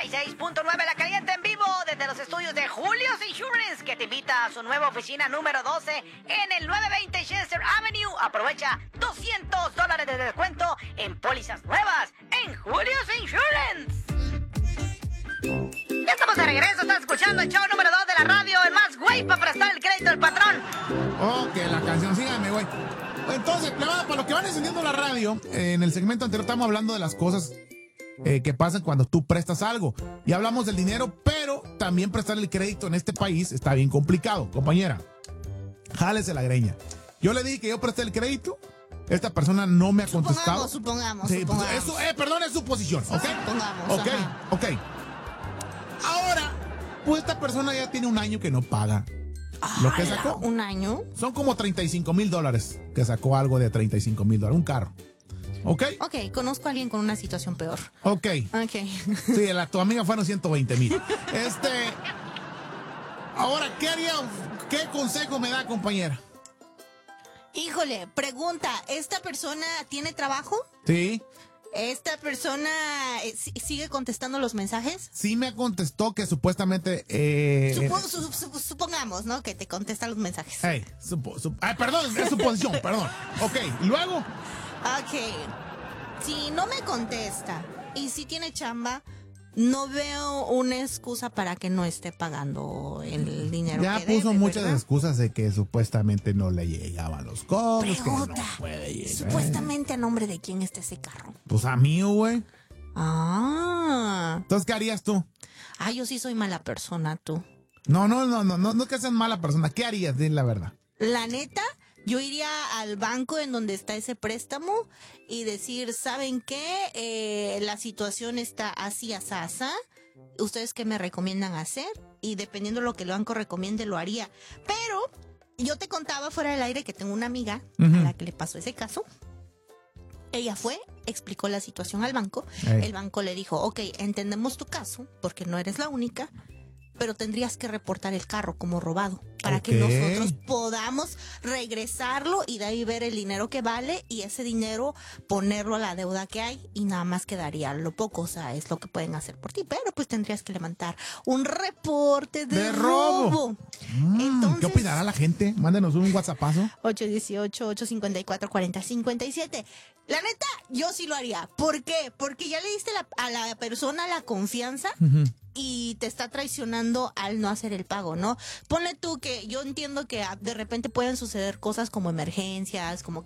6.9 La Caliente en vivo desde los estudios de Julio's Insurance, que te invita a su nueva oficina número 12 en el 920 Chester Avenue. Aprovecha $200 de descuento en pólizas nuevas en Julio's Insurance. Ya estamos de regreso, estás escuchando el show número 2 de la radio, el más güey para prestar el crédito del patrón. Ok, la canción, síganme, güey. Entonces, para los que van encendiendo la radio, en el segmento anterior estamos hablando de las cosas que pasan cuando tú prestas algo. Y hablamos del dinero, pero también prestar el crédito en este país está bien complicado. Compañera, jálese la greña. Yo le dije que yo presté el crédito, esta persona no me ha contestado. Supongamos. Eso, perdón, es su posición, ¿ok? Supongamos. Ok. Ahora, pues esta persona ya tiene un año que no paga. Lo que sacó. ¿Un año? Son como $35,000 que sacó algo de $35,000, un carro. ¿Ok? Ok, conozco a alguien con una situación peor. Ok. Sí, tu amiga fueron 120,000. Ahora, ¿qué haría? ¿Qué consejo me da, compañera? Híjole, pregunta, ¿esta persona tiene trabajo? Sí. ¿Esta persona sigue contestando los mensajes? Sí me contestó que supuestamente... Supongamos, ¿no? Que te contesta los mensajes. Perdón, es suposición, perdón. Ok, ¿luego? Ok. Si no me contesta y si tiene chamba, no veo una excusa para que no esté pagando el dinero ya que puso debe, muchas ¿verdad? excusas de que supuestamente no le llegaban los cobros. Pregunta, que no puede llegar. ¿supuestamente a nombre de quién está ese carro? Pues a mí, güey. Entonces, ¿qué harías tú? yo sí soy mala persona, tú. No es que seas mala persona. ¿Qué harías? Dile la verdad. La neta, yo iría al banco en donde está ese préstamo y decir, ¿saben qué? La situación está así, asá. ¿Ustedes qué me recomiendan hacer? Y dependiendo de lo que el banco recomiende, lo haría. Pero yo te contaba fuera del aire que tengo una amiga a la que le pasó ese caso. Ella fue, explicó la situación al banco. El banco le dijo, ok, entendemos tu caso, porque no eres la única, pero tendrías que reportar el carro como robado para que nosotros podamos regresarlo y de ahí ver el dinero que vale y ese dinero ponerlo a la deuda que hay y nada más quedaría lo poco, o sea, es lo que pueden hacer por ti, pero pues tendrías que levantar un reporte de robo. Entonces, ¿qué opinará la gente? Mándenos un WhatsAppazo. 818-854-4057. La neta, yo sí lo haría. ¿Por qué? Porque ya le diste a la persona la confianza y te está traicionando al no hacer el pago, ¿no? Ponle tú que yo entiendo que de repente pueden suceder cosas como emergencias, como